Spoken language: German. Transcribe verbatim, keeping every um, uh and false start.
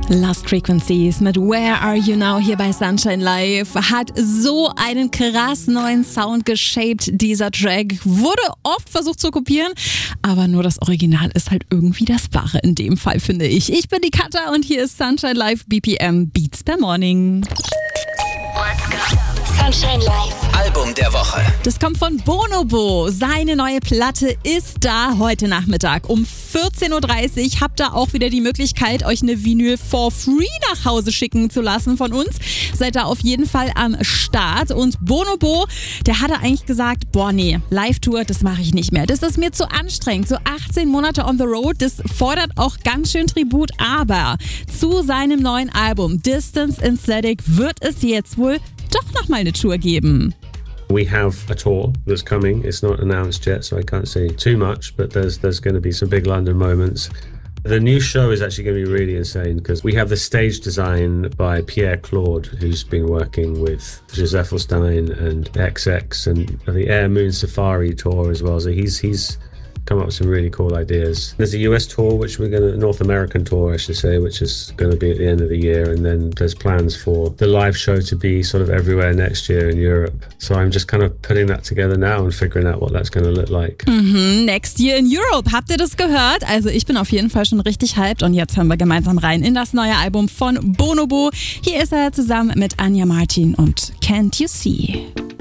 Lost Frequencies mit Where Are You Now hier bei Sunshine Live hat so einen krass neuen Sound geshaped. Dieser Track wurde oft versucht zu kopieren, aber nur das Original ist halt irgendwie das Wahre in dem Fall, finde ich. Ich bin die Katha und hier ist Sunshine Live B P M Beats per Morning. Let's go. Sunshine Live. Album der Woche. Das kommt von Bonobo. Seine neue Platte ist da heute Nachmittag um vierzehn Uhr dreißig. Habt ihr auch wieder die Möglichkeit, euch eine Vinyl for free nach Hause schicken zu lassen von uns. Seid da auf jeden Fall am Start. Und Bonobo, der hatte eigentlich gesagt, boah nee, Live-Tour, das mache ich nicht mehr. Das ist mir zu anstrengend. So achtzehn Monate on the road, das fordert auch ganz schön Tribut. Aber zu seinem neuen Album Distance Aesthetic wird es jetzt wohl doch nochmal eine Tour geben. We have a tour that's coming. It's not announced yet, so I can't say too much, but there's there's going to be some big London moments. The new show is actually going to be really insane because we have the stage design by Pierre Claude, who's been working with Joseph Elstein and X X and the Air Moon Safari tour as well. So he's he's come up with some really cool ideas. There's a U S tour, which we're going to, North American tour, I should say, which is going to be at the end of the year. And then there's plans for the live show to be sort of everywhere next year in Europe. So I'm just kind of putting that together now and figuring out what that's going to look like. Mhm, next year in Europe. Habt ihr das gehört? Also ich bin auf jeden Fall schon richtig hyped und jetzt hören wir gemeinsam rein in das neue Album von Bonobo. Hier ist er zusammen mit Anja Martin und Can't You See?